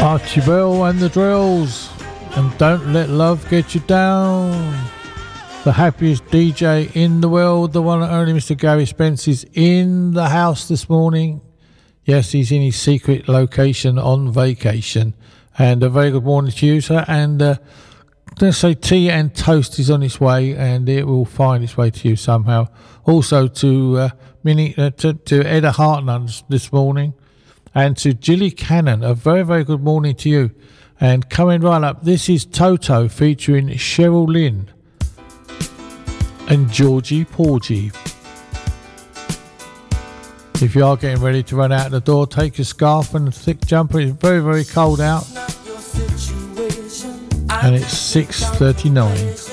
Archie Bell and the Drills, and Don't Let Love Get You Down. The happiest DJ in the world, the one and only Mr. Gary Spence, is in the house this morning. Yes, he's in his secret location on vacation. And a very good morning to you, sir. And let's say tea and toast is on its way, and it will find its way to you somehow. Also to Edda Hartnett this morning. And to Gilly Cannon, a very, very good morning to you. And coming right up, this is Toto featuring Cheryl Lynn and Georgie Porgy. If you are getting ready to run out the door, take your scarf and a thick jumper. It's very, very cold out. And it's 6:39.